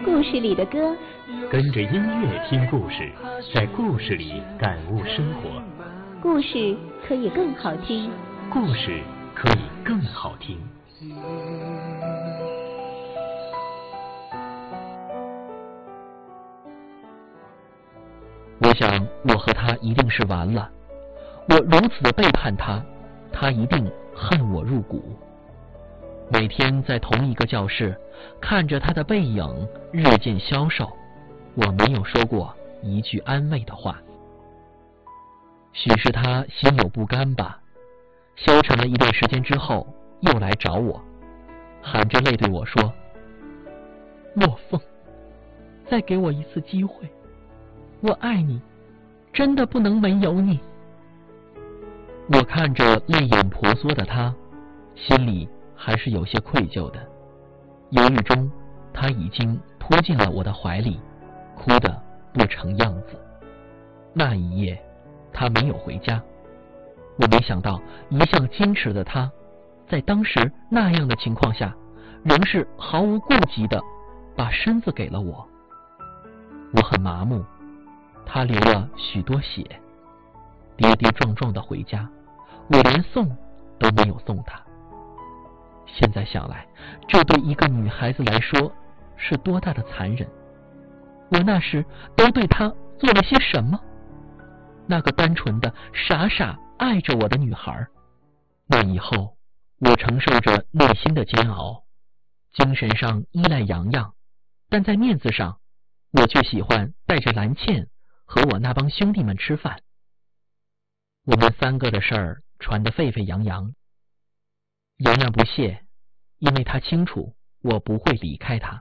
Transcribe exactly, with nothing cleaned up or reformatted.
故事里的歌， 跟着音乐听故事，在故事里感悟生活。 故事可以更好听， 故事可以更好听。 我想我和他一定是完了，我如此的背叛他，他一定恨我入骨。每天在同一个教室，看着他的背影日渐消瘦，我没有说过一句安慰的话。许是他心有不甘吧，消沉了一段时间之后，又来找我，含着泪对我说：莫凤，再给我一次机会，我爱你，真的不能没有你。我看着泪眼婆娑的他，心里还是有些愧疚的。犹豫中，他已经扑进了我的怀里，哭得不成样子。那一夜，他没有回家。我没想到，一向矜持的他，在当时那样的情况下，仍是毫无顾忌的把身子给了我。我很麻木，他流了许多血，跌跌撞撞的回家，我连送都没有送他。现在想来，这对一个女孩子来说是多大的残忍。我那时都对她做了些什么？那个单纯的傻傻爱着我的女孩，那以后我承受着内心的煎熬，精神上依赖洋洋，但在面子上我却喜欢带着兰倩和我那帮兄弟们吃饭。我们三个的事儿传得沸沸扬扬，洋洋不屑，因为他清楚我不会离开他。